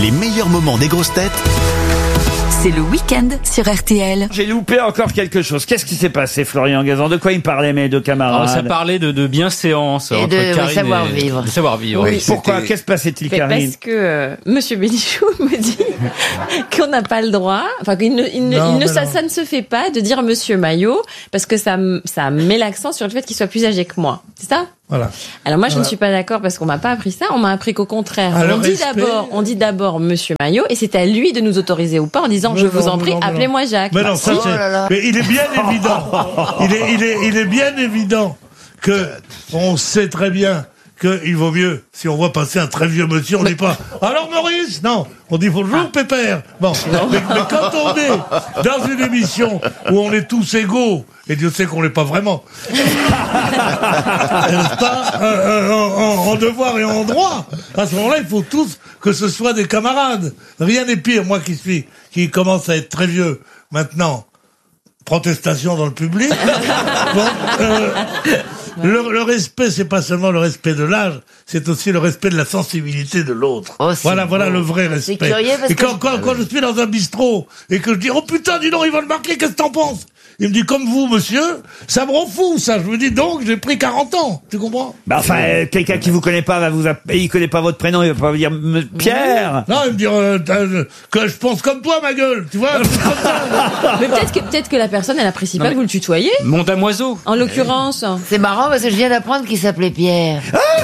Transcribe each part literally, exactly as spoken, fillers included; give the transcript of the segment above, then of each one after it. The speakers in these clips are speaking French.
Les meilleurs moments des grosses têtes. C'est le week-end sur R T L. J'ai loupé encore quelque chose. Qu'est-ce qui s'est passé, Florian Gazan? De quoi il parlait, mes deux camarades? Alors, ça parlait de, de bienséance Et entre de, oui, Karine savoir-vivre. et de savoir-vivre. Oui, Oui. pourquoi? Qu'est-ce qui se passait-il, Mais Karine? parce que euh, Monsieur Bénichou me dit qu'on n'a pas le droit, enfin qu'il ne, il ne, Non, il ne mais ça, non. ça ne se fait pas de dire Monsieur Maillot parce que ça, m- ça met l'accent sur le fait qu'il soit plus âgé que moi. C'est ça? Voilà. Alors moi je Voilà. ne suis pas d'accord parce qu'on m'a pas appris ça. On m'a appris qu'au contraire, Ah, le on dit respect. d'abord, on dit d'abord Monsieur Maillot et c'est à lui de nous autoriser ou pas en disant Mais je non, vous en mais prie, non, mais non. appelez-moi Jacques. Mais non, Bah, ça si. c'est. Oh là là. Mais il est bien évident. Il est, il est, il est bien évident que on sait très bien qu'il vaut mieux si on voit passer un très vieux monsieur, on dit pas alors Maurice, non, on dit bonjour Pépère. Bon, mais, mais quand on est dans une émission où on est tous égaux, et Dieu sait qu'on l'est pas vraiment, n'est-ce pas, euh, euh, en, en- en devoir et en droit, à ce moment-là, il faut tous que ce soit des camarades. Rien n'est pire, moi qui suis, qui commence à être très vieux maintenant. Protestation dans le public. Bon, euh, le, le respect, c'est pas seulement le respect de l'âge, c'est aussi le respect de la sensibilité de l'autre. Oh, c'est voilà, voilà beau. le vrai respect. C'est curieux parce et quand, que- quand, quand je suis dans un bistrot et que je dis oh putain, dis donc, ils vont le marquer, qu'est-ce que t'en penses? Il me dit comme vous, monsieur, ça me rend fou, ça. Je me dis donc, j'ai pris quarante ans, tu comprends? Bah enfin, euh, quelqu'un qui vous connaît pas va vous appeler, il connaît pas votre prénom, il va pas vous dire M- Pierre. Non, il me dit euh, euh, que je pense comme toi, ma gueule, tu vois? un truc comme ça. Mais peut-être que peut-être que la personne elle apprécie pas que vous le tutoyez. Mon damoiseau. En l'occurrence. C'est marrant parce que je viens d'apprendre qu'il s'appelait Pierre.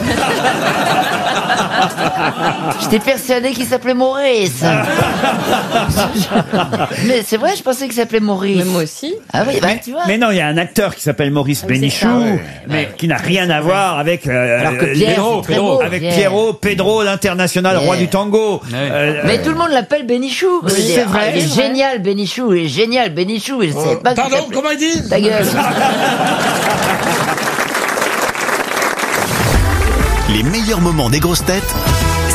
J'étais persuadé qu'il s'appelait Maurice. Mais c'est vrai, je pensais qu'il s'appelait Maurice. Mais moi aussi. Ah oui, bah tu vois. Mais non, il y a un acteur qui s'appelle Maurice oui, c'est Bénichou, ça, ouais. mais qui n'a rien à voir avec euh, Alors que euh, Pierre, les- c'est très beau, avec Pierre. Pierrot, Pedro, l'international Pierre. roi du tango. Ouais. Euh, Mais tout le monde l'appelle Bénichou. Je veux dire, c'est vrai, ah, il est c'est vrai. génial, Bénichou. Il est génial, Bénichou. Il savait pas qu'il Pardon, s'appelait- comment ils disent? Ta gueule. Les meilleurs moments des grosses têtes